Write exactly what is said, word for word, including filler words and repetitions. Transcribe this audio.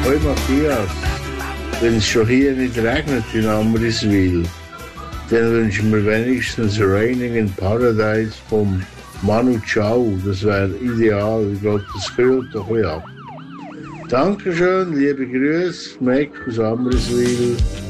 Hoi Matthias, wenn es schon hier nicht regnet in Amriswil, dann wünschen wir wenigstens Raining in Paradise vom Manu Chao. Das wäre ideal. Ich glaube, das kühlt doch ein bisschen ab. Dankeschön, liebe Grüße, Mac aus Amriswil.